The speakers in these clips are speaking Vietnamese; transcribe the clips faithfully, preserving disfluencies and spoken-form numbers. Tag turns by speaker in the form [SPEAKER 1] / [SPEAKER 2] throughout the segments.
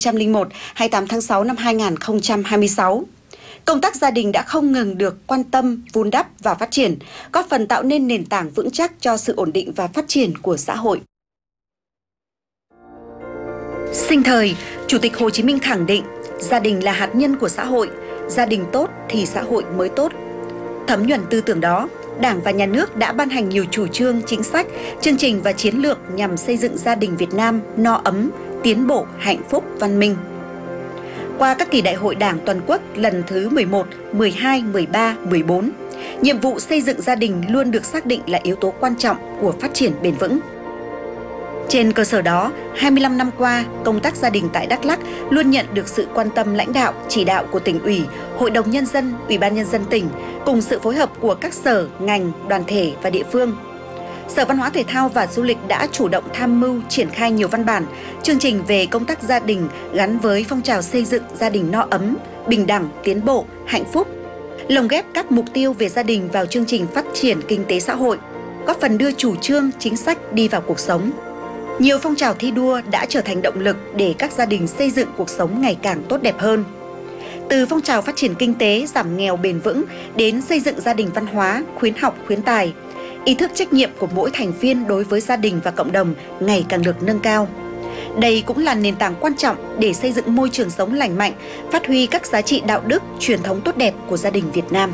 [SPEAKER 1] hai không không một, hai mươi tám tháng sáu năm hai nghìn không trăm hai mươi sáu. Công tác gia đình đã không ngừng được quan tâm, vun đắp và phát triển, góp phần tạo nên nền tảng vững chắc cho sự ổn định và phát triển của xã hội. Sinh thời, Chủ tịch Hồ Chí Minh khẳng định, gia đình là hạt nhân của xã hội, gia đình tốt thì xã hội mới tốt. Thấm nhuần tư tưởng đó, Đảng và Nhà nước đã ban hành nhiều chủ trương, chính sách, chương trình và chiến lược nhằm xây dựng gia đình Việt Nam no ấm, tiến bộ, hạnh phúc, văn minh. Qua các kỳ đại hội Đảng toàn quốc lần thứ mười một, mười hai, mười ba, mười bốn, nhiệm vụ xây dựng gia đình luôn được xác định là yếu tố quan trọng của phát triển bền vững. Trên cơ sở đó, hai mươi lăm năm qua, công tác gia đình tại Đắk Lắk luôn nhận được sự quan tâm lãnh đạo, chỉ đạo của tỉnh ủy, Hội đồng Nhân dân, Ủy ban Nhân dân tỉnh, cùng sự phối hợp của các sở, ngành, đoàn thể và địa phương. Sở Văn hóa Thể thao và Du lịch đã chủ động tham mưu triển khai nhiều văn bản, chương trình về công tác gia đình gắn với phong trào xây dựng gia đình no ấm, bình đẳng, tiến bộ, hạnh phúc, lồng ghép các mục tiêu về gia đình vào chương trình phát triển kinh tế xã hội, góp phần đưa chủ trương, chính sách đi vào cuộc sống. Nhiều phong trào thi đua đã trở thành động lực để các gia đình xây dựng cuộc sống ngày càng tốt đẹp hơn. Từ phong trào phát triển kinh tế, giảm nghèo bền vững đến xây dựng gia đình văn hóa, khuyến học, khuyến tài, ý thức trách nhiệm của mỗi thành viên đối với gia đình và cộng đồng ngày càng được nâng cao. Đây cũng là nền tảng quan trọng để xây dựng môi trường sống lành mạnh, phát huy các giá trị đạo đức, truyền thống tốt đẹp của gia đình Việt Nam.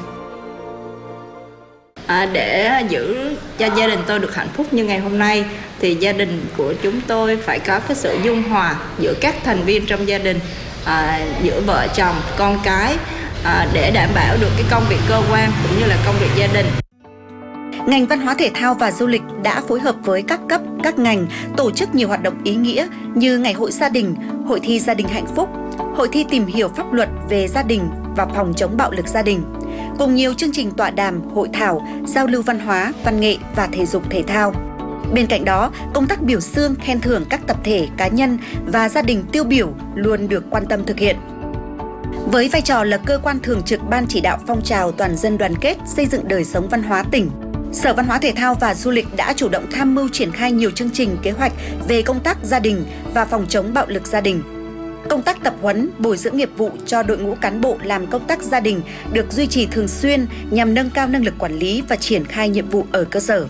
[SPEAKER 2] À, để giữ cho gia đình tôi được hạnh phúc như ngày hôm nay thì gia đình của chúng tôi phải có cái sự dung hòa giữa các thành viên trong gia đình, à, giữa vợ chồng, con cái, à, để đảm bảo được cái công việc cơ quan cũng như là công việc gia đình.
[SPEAKER 1] Ngành Văn hóa Thể thao và Du lịch đã phối hợp với các cấp, các ngành tổ chức nhiều hoạt động ý nghĩa như Ngày hội gia đình, Hội thi gia đình hạnh phúc, Hội thi tìm hiểu pháp luật về gia đình và phòng chống bạo lực gia đình, cùng nhiều chương trình tọa đàm, hội thảo, giao lưu văn hóa, văn nghệ và thể dục thể thao. Bên cạnh đó, công tác biểu dương, khen thưởng các tập thể, cá nhân và gia đình tiêu biểu luôn được quan tâm thực hiện. Với vai trò là cơ quan thường trực Ban chỉ đạo phong trào toàn dân đoàn kết xây dựng đời sống văn hóa tỉnh, Sở Văn hóa Thể thao và Du lịch đã chủ động tham mưu triển khai nhiều chương trình kế hoạch về công tác gia đình và phòng chống bạo lực gia đình. Công tác tập huấn, bồi dưỡng nghiệp vụ cho đội ngũ cán bộ làm công tác gia đình được duy trì thường xuyên nhằm nâng cao năng lực quản lý và triển khai nhiệm vụ ở cơ sở.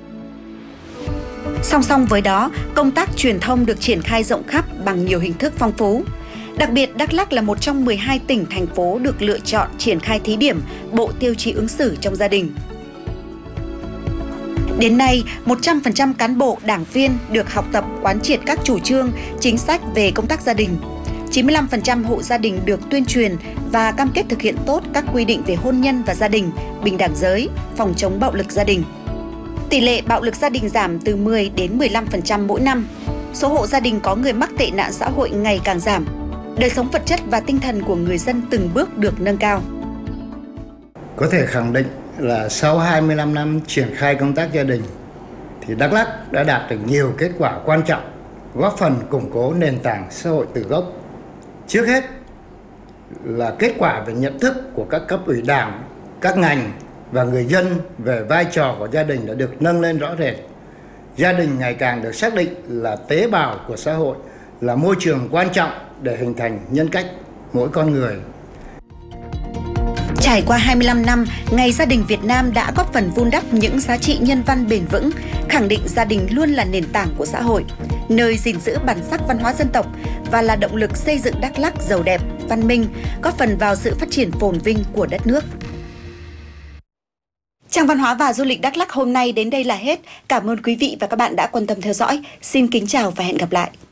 [SPEAKER 1] Song song với đó, công tác truyền thông được triển khai rộng khắp bằng nhiều hình thức phong phú. Đặc biệt, Đắk Lắk là một trong mười hai tỉnh, thành phố được lựa chọn triển khai thí điểm bộ tiêu chí ứng xử trong gia đình. Đến nay, một trăm phần trăm cán bộ, đảng viên được học tập quán triệt các chủ trương, chính sách về công tác gia đình. chín mươi lăm phần trăm hộ gia đình được tuyên truyền và cam kết thực hiện tốt các quy định về hôn nhân và gia đình, bình đẳng giới, phòng chống bạo lực gia đình. Tỷ lệ bạo lực gia đình giảm từ mười đến mười lăm phần trăm mỗi năm. Số hộ gia đình có người mắc tệ nạn xã hội ngày càng giảm. Đời sống vật chất và tinh thần của người dân từng bước được nâng cao.
[SPEAKER 3] Có thể khẳng định là sau hai mươi lăm năm triển khai công tác gia đình thì Đắk Lắk đã đạt được nhiều kết quả quan trọng, góp phần củng cố nền tảng xã hội từ gốc. Trước hết là kết quả về nhận thức của các cấp ủy Đảng, các ngành và người dân về vai trò của gia đình đã được nâng lên rõ rệt. Gia đình ngày càng được xác định là tế bào của xã hội, là môi trường quan trọng để hình thành nhân cách mỗi con người.
[SPEAKER 1] Trải qua hai mươi lăm năm, Ngày Gia đình Việt Nam đã góp phần vun đắp những giá trị nhân văn bền vững, khẳng định gia đình luôn là nền tảng của xã hội, nơi gìn giữ bản sắc văn hóa dân tộc và là động lực xây dựng Đắk Lắk giàu đẹp, văn minh, góp phần vào sự phát triển phồn vinh của đất nước. Trang Văn hóa và Du lịch Đắk Lắk hôm nay đến đây là hết. Cảm ơn quý vị và các bạn đã quan tâm theo dõi. Xin kính chào và hẹn gặp lại.